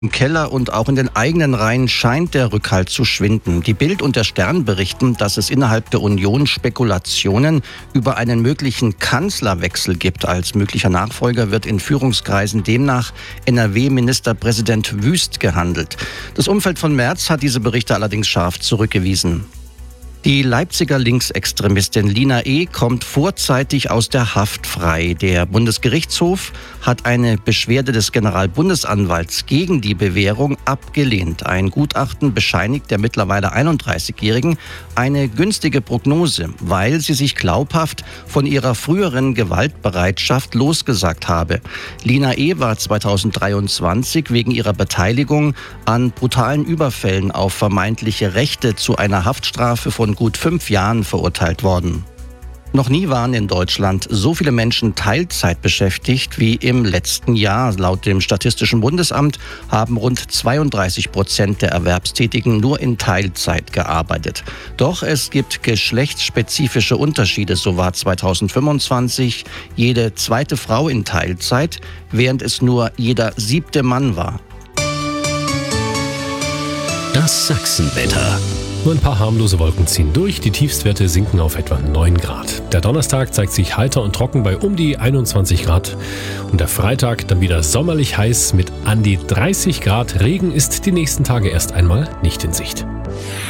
Im Keller und auch in den eigenen Reihen scheint der Rückhalt zu schwinden. Die Bild und der Stern berichten, dass es innerhalb der Union Spekulationen über einen möglichen Kanzlerwechsel gibt. Als möglicher Nachfolger wird in Führungskreisen demnach NRW-Ministerpräsident Wüst gehandelt. Das Umfeld von Merz hat diese Berichte allerdings scharf zurückgewiesen. Die Leipziger Linksextremistin Lina E. kommt vorzeitig aus der Haft frei. Der Bundesgerichtshof hat eine Beschwerde des Generalbundesanwalts gegen die Bewährung abgelehnt. Ein Gutachten bescheinigt der mittlerweile 31-Jährigen eine günstige Prognose, weil sie sich glaubhaft von ihrer früheren Gewaltbereitschaft losgesagt habe. Lina E. war 2023 wegen ihrer Beteiligung an brutalen Überfällen auf vermeintliche Rechte zu einer Haftstrafe von gut 5 Jahren verurteilt worden. Noch nie waren in Deutschland so viele Menschen Teilzeit beschäftigt wie im letzten Jahr. Laut dem Statistischen Bundesamt haben rund 32% der Erwerbstätigen nur in Teilzeit gearbeitet. Doch es gibt geschlechtsspezifische Unterschiede. So war 2025 jede zweite Frau in Teilzeit, während es nur jeder 7. Mann war. Das Sachsenwetter. Nur ein paar harmlose Wolken ziehen durch, die Tiefstwerte sinken auf etwa 9 Grad. Der Donnerstag zeigt sich heiter und trocken bei um die 21 Grad. Und der Freitag dann wieder sommerlich heiß mit an die 30 Grad. Regen ist die nächsten Tage erst einmal nicht in Sicht.